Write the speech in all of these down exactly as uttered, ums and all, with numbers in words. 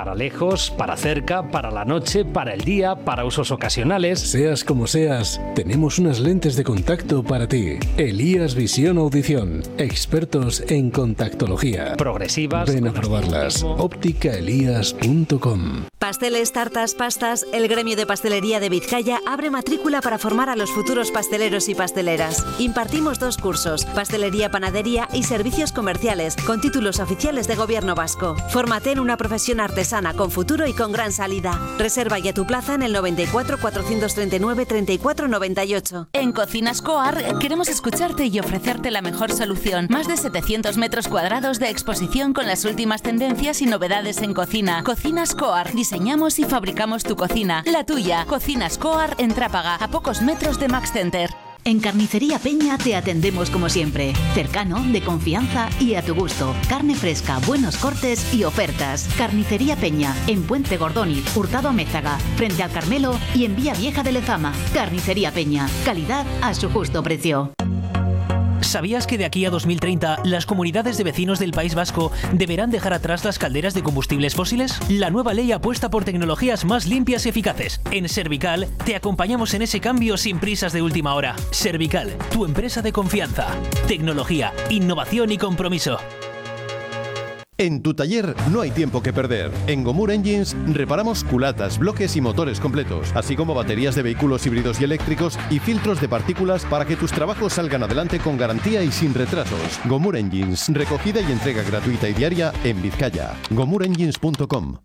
Para lejos, para cerca, para la noche, para el día, para usos ocasionales. Seas como seas, tenemos unas lentes de contacto para ti. Elías Visión Audición, expertos en contactología. Progresivas. Ven a probarlas. óptica elías punto com. Pasteles, tartas, pastas. El gremio de pastelería de Vizcaya abre matrícula para formar a los futuros pasteleros y pasteleras. Impartimos dos cursos: pastelería, panadería y servicios comerciales, con títulos oficiales de Gobierno vasco. Fórmate en una profesión artesana con futuro y con gran salida. Reserva ya tu plaza en el noventa y cuatro, cuatrocientos treinta y nueve, treinta y cuatro noventa y ocho. En Cocinas Coar queremos escucharte y ofrecerte la mejor solución. Más de setecientos metros cuadrados de exposición con las últimas tendencias y novedades en cocina. Cocinas Coar. Diseñamos y fabricamos tu cocina. La tuya. Cocinas Coar en Trápaga, a pocos metros de Max Center. En Carnicería Peña te atendemos como siempre. Cercano, de confianza y a tu gusto. Carne fresca, buenos cortes y ofertas. Carnicería Peña, en Puente Gordoni, Hurtado Amézaga, frente al Carmelo y en Vía Vieja de Lezama. Carnicería Peña, calidad a su justo precio. ¿Sabías que de aquí a dos mil treinta las comunidades de vecinos del País Vasco deberán dejar atrás las calderas de combustibles fósiles? La nueva ley apuesta por tecnologías más limpias y eficaces. En Servical te acompañamos en ese cambio sin prisas de última hora. Servical, tu empresa de confianza. Tecnología, innovación y compromiso. En tu taller no hay tiempo que perder. En Gomur Engines reparamos culatas, bloques y motores completos, así como baterías de vehículos híbridos y eléctricos y filtros de partículas para que tus trabajos salgan adelante con garantía y sin retrasos. Gomur Engines, recogida y entrega gratuita y diaria en Vizcaya. gomur engines punto com.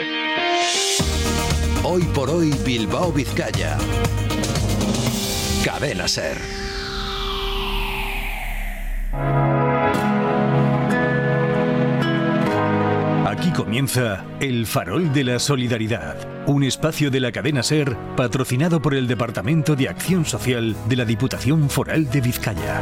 Hoy por hoy Bilbao Vizcaya. Cadena SER. Aquí comienza El Farol de la Solidaridad, un espacio de la cadena SER patrocinado por el Departamento de Acción Social de la Diputación Foral de Vizcaya.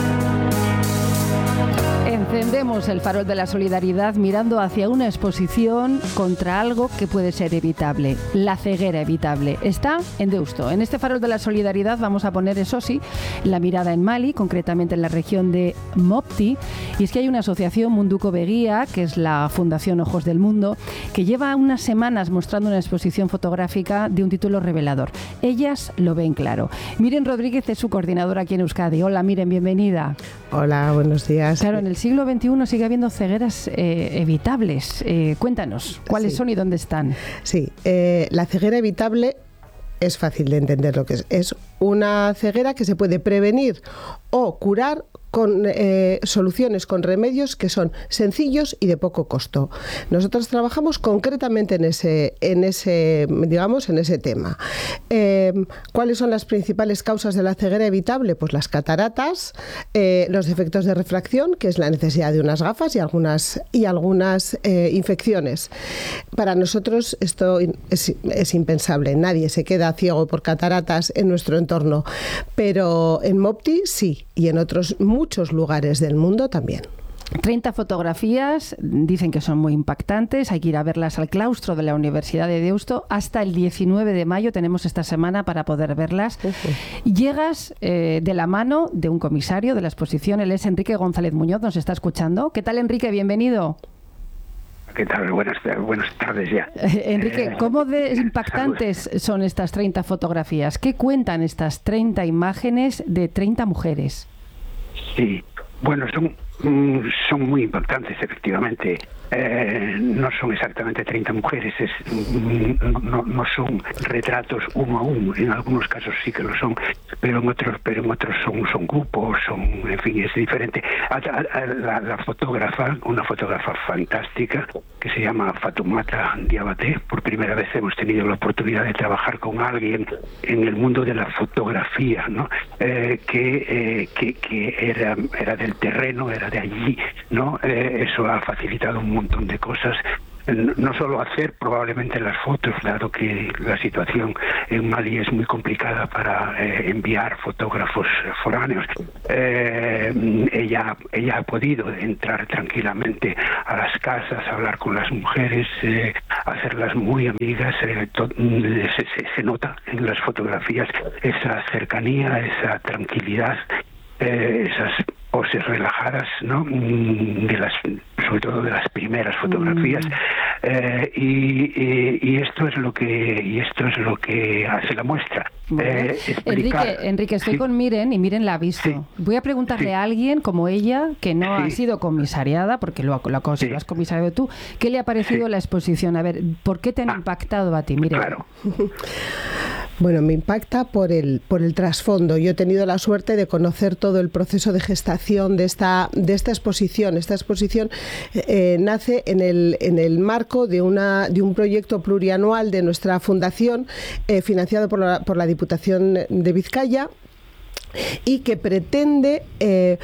Encendemos el farol de la solidaridad mirando hacia una exposición contra algo que puede ser evitable, la ceguera evitable. Está en Deusto. En este farol de la solidaridad vamos a poner, eso sí, la mirada en Mali, concretamente en la región de Mopti. Y es que hay una asociación, Munduko Begia, que es la Fundación Ojos del Mundo, que lleva unas semanas mostrando una exposición fotográfica de un título revelador. Ellas lo ven claro. Miren Rodríguez es su coordinadora aquí en Euskadi. Hola, Miren, bienvenida. Hola, buenos días. Claro, en el siglo veintiuno sigue habiendo cegueras eh, evitables. Eh, cuéntanos, ¿cuáles sí. son y dónde están? Sí, eh, la ceguera evitable es fácil de entender lo que es. Es una ceguera que se puede prevenir o curar con eh, soluciones, con remedios que son sencillos y de poco costo. Nosotros trabajamos concretamente en ese, en ese, digamos, en ese tema. Eh, ¿Cuáles son las principales causas de la ceguera evitable? Pues las cataratas, eh, los defectos de refracción, que es la necesidad de unas gafas y algunas, y algunas eh, infecciones. Para nosotros esto es, es impensable. Nadie se queda ciego por cataratas en nuestro entorno, pero en Mopti sí, y en otros muchos lugares del mundo también. treinta fotografías, dicen que son muy impactantes, hay que ir a verlas al claustro de la Universidad de Deusto. Hasta el diecinueve de mayo tenemos esta semana para poder verlas. Uh-huh. Llegas eh, de la mano de un comisario de la exposición, él es Enrique González Muñoz, nos está escuchando. ¿Qué tal, Enrique? Bienvenido. ¿Qué tal? Buenas, buenas tardes ya. Eh, Enrique, ¿cómo de impactantes son estas treinta fotografías? ¿Qué cuentan estas treinta imágenes de treinta mujeres? Sí, bueno, son, son muy impactantes, efectivamente. Eh, no son exactamente treinta mujeres, es, no, no son retratos uno a uno, en algunos casos sí que lo son, pero en otros pero en otros son, son grupos, son, en fin, es diferente. A, a, a, la, la fotógrafa, una fotógrafa fantástica, que se llama Fatoumata Diabaté, por primera vez hemos tenido la oportunidad de trabajar con alguien en el mundo de la fotografía, ¿no? Eh, que, eh, que, que era, era del terreno, era de allí, ¿no? Eh, eso ha facilitado un montón de cosas, no solo hacer probablemente las fotos, dado que la situación en Mali es muy complicada para eh, enviar fotógrafos foráneos. Eh, ella, ella ha podido entrar tranquilamente a las casas, hablar con las mujeres, eh, hacerlas muy amigas. Eh, to, se, se, se nota en las fotografías esa cercanía, esa tranquilidad, eh, esas poses relajadas, ¿no?, de las sobre todo de las primeras fotografías. Mm. Eh, y, y, y esto es lo que y esto es lo que hace la muestra. Eh, explicar... Enrique, Enrique, estoy sí. con Miren y Miren la ha visto. Sí. Voy a preguntarle sí. a alguien como ella que no sí. ha sido comisariada, porque lo, lo, lo, sí. lo has comisariado tú, ¿qué le ha parecido sí. la exposición? A ver, ¿por qué te han ah, impactado a ti? Miren. Claro. Bueno, me impacta por el por el trasfondo. Yo he tenido la suerte de conocer todo el proceso de gestación de esta de esta exposición. Esta exposición eh, nace en el en el marco de una de un proyecto plurianual de nuestra fundación eh, financiado por la, por la Diputación de Vizcaya, y que pretende eh,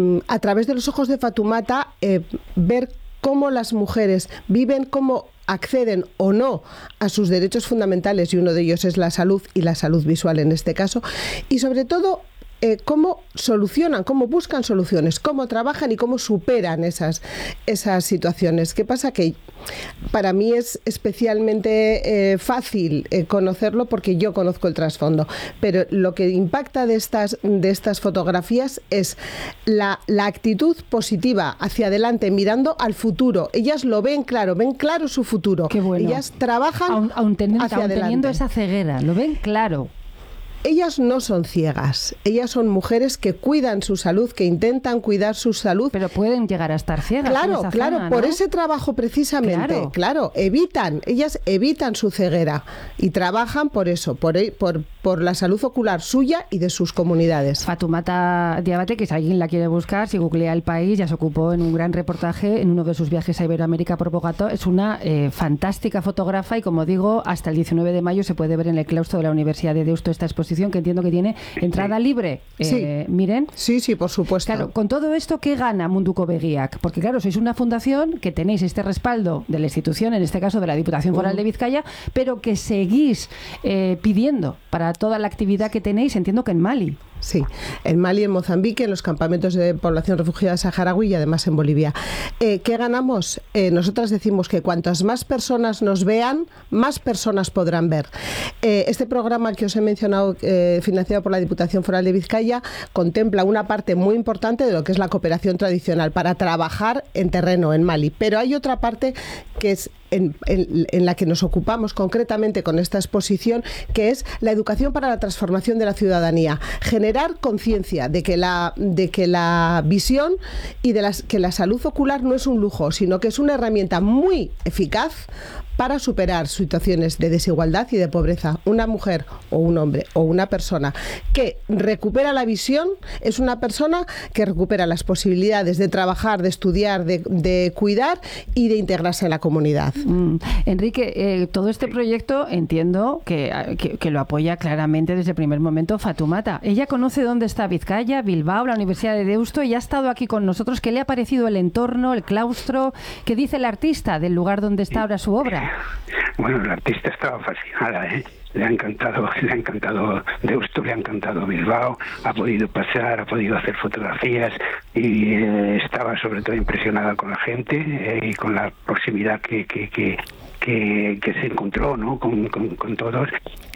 a través de los ojos de Fatumata eh, ver cómo las mujeres viven, cómo acceden o no a sus derechos fundamentales, y uno de ellos es la salud, y la salud visual en este caso, y sobre todo eh, cómo solucionan, cómo buscan soluciones, cómo trabajan y cómo superan esas, esas situaciones. ¿Qué pasa? Que para mí es especialmente eh, fácil eh, conocerlo porque yo conozco el trasfondo, pero lo que impacta de estas, de estas fotografías es la, la actitud positiva hacia adelante, mirando al futuro. Ellas lo ven claro, ven claro su futuro. Qué bueno. Ellas trabajan aun, aun teniendo, hacia aun adelante. Teniendo esa ceguera, lo ven claro. Ellas no son ciegas, ellas son mujeres que cuidan su salud, que intentan cuidar su salud. Pero pueden llegar a estar ciegas. Claro, en esa claro, zona, por ¿no? ese trabajo precisamente, claro. claro, evitan, ellas evitan su ceguera y trabajan por eso, por, por, por la salud ocular suya y de sus comunidades. Fatumata Diabate, que si alguien la quiere buscar, si googlea el país, ya se ocupó en un gran reportaje en uno de sus viajes a Iberoamérica por Bogotá. Es una eh, fantástica fotógrafa y, como digo, hasta el diecinueve de mayo se puede ver en el claustro de la Universidad de Deusto esta exposición, que entiendo que tiene entrada libre. Sí. Eh, Miren. Sí, sí, por supuesto. Claro, con todo esto, ¿qué gana Munduko Begiak? Porque claro, sois una fundación que tenéis este respaldo de la institución, en este caso de la Diputación Foral de Vizcaya, pero que seguís eh, pidiendo para toda la actividad que tenéis, entiendo que en Mali. Sí, en Mali, en Mozambique, en los campamentos de población refugiada saharaui y además en Bolivia. Eh, ¿Qué ganamos? Eh, nosotras decimos que cuantas más personas nos vean, más personas podrán ver. Eh, este programa que os he mencionado, eh, financiado por la Diputación Foral de Vizcaya, contempla una parte muy importante de lo que es la cooperación tradicional para trabajar en terreno en Mali, pero hay otra parte que es En, en, en la que nos ocupamos concretamente con esta exposición, que es la educación para la transformación de la ciudadanía. Generar conciencia de que la de que la visión y de las, que la salud ocular no es un lujo, sino que es una herramienta muy eficaz para superar situaciones de desigualdad y de pobreza. Una mujer o un hombre o una persona que recupera la visión es una persona que recupera las posibilidades de trabajar, de estudiar, de, de cuidar y de integrarse en la comunidad. Mm. Enrique, eh, todo este proyecto entiendo que, que, que lo apoya claramente desde el primer momento Fatumata. Ella conoce dónde está Vizcaya, Bilbao, la Universidad de Deusto, y ha estado aquí con nosotros. ¿Qué le ha parecido el entorno, el claustro? ¿Qué dice el artista del lugar donde está ahora su obra? Bueno, la artista estaba fascinada, ¿eh? Le ha encantado, le ha encantado Deusto, le ha encantado Bilbao, ha podido pasar, ha podido hacer fotografías y eh, estaba sobre todo impresionada con la gente eh, y con la proximidad que, que, que, que, que se encontró, ¿no? con, con, con todos,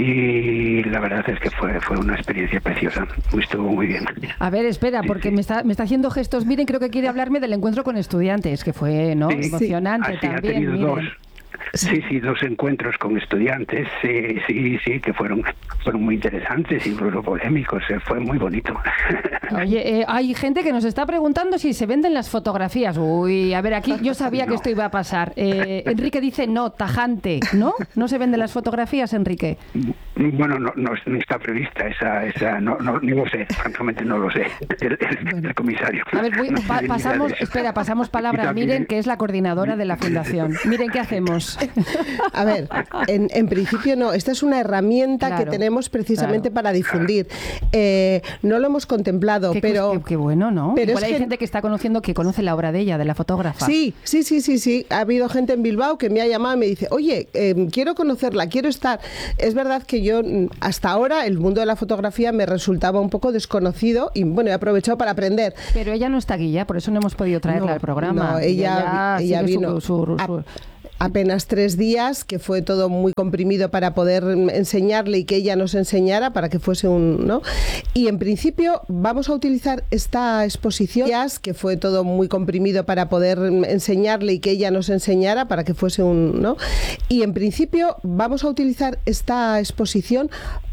y la verdad es que fue fue una experiencia preciosa, estuvo muy bien. A ver, espera, porque sí, sí. me está me está haciendo gestos. Miren, creo que quiere hablarme del encuentro con estudiantes, que fue no sí, emocionante sí. Así, también. ha tenido miren. dos. Sí, sí, dos encuentros con estudiantes, sí, sí, sí, que fueron fueron muy interesantes, incluso polémicos, eh, fue muy bonito. Oye, eh, hay gente que nos está preguntando si se venden las fotografías. Uy, a ver, aquí yo sabía no. que esto iba a pasar. Eh, Enrique dice no, tajante, ¿no? ¿No se venden las fotografías, Enrique? Bueno, no, no, no está prevista esa, esa no, no, ni lo sé, francamente no lo sé, el, el, bueno. el comisario. A ver, voy, no pa, pasamos, espera, pasamos palabra a Miren, que es la coordinadora de la fundación. Miren, ¿qué hacemos? A ver, en, en principio no, esta es una herramienta claro, que tenemos precisamente claro. para difundir. Eh, no lo hemos contemplado, qué, pero... Qué, qué bueno, ¿no? Pero Igual hay que... gente que está conociendo, que conoce la obra de ella, de la fotógrafa. Sí, sí, sí, sí, sí. Ha habido gente en Bilbao que me ha llamado y me dice, oye, eh, quiero conocerla, quiero estar. Es verdad que yo, hasta ahora, el mundo de la fotografía me resultaba un poco desconocido y, bueno, he aprovechado para aprender. Pero ella no está aquí ya, por eso no hemos podido traerla no, al programa. No, ella, ella, ella vino... Su, su, su, a... apenas tres días, que fue todo muy comprimido para poder enseñarle y que ella nos enseñara para que fuese un, ¿no? Y en principio vamos a utilizar esta exposición, que fue todo muy comprimido para poder enseñarle y que ella nos enseñara para que fuese un, ¿no? Y en principio vamos a utilizar esta exposición